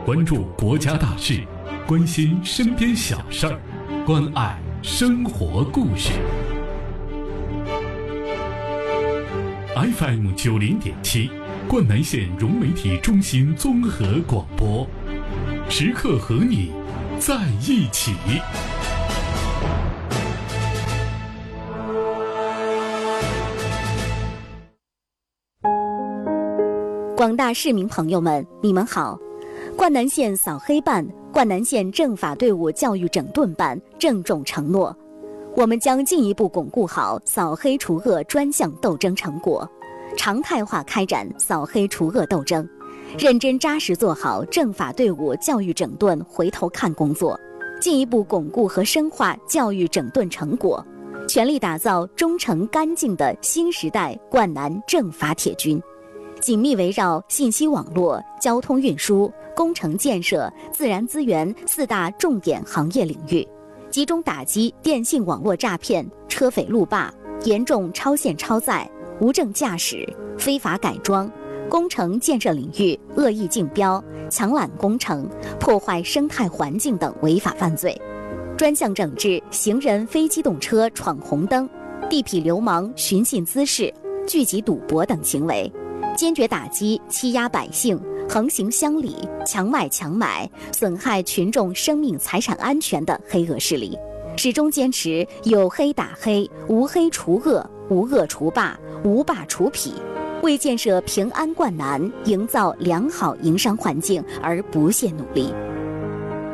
关注国家大事，关心身边小事儿，关爱生活故事。FM 90.7，灌南县融媒体中心综合广播，时刻和你在一起。 广大市民朋友们，你们好！灌南县扫黑办、灌南县政法队伍教育整顿办郑重承诺，我们将进一步巩固好扫黑除恶专项斗争成果，常态化开展扫黑除恶斗争，认真扎实做好政法队伍教育整顿回头看工作，进一步巩固和深化教育整顿成果，全力打造忠诚干净的新时代灌南政法铁军。紧密围绕信息网络、交通运输、工程建设、自然资源4大重点行业领域，集中打击电信网络诈骗、车匪路霸、严重超限超载、无证驾驶、非法改装、工程建设领域恶意竞标、抢揽工程、破坏生态环境等违法犯罪，专项整治行人非机动车闯红灯、地痞流氓寻衅滋事、聚集赌博等行为，坚决打击欺压百姓、横行乡里、强卖强买、损害群众生命财产安全的黑恶势力，始终坚持有黑打黑、无黑除恶、无恶除霸、无霸除痞，为建设平安灌南、营造良好营商环境而不懈努力。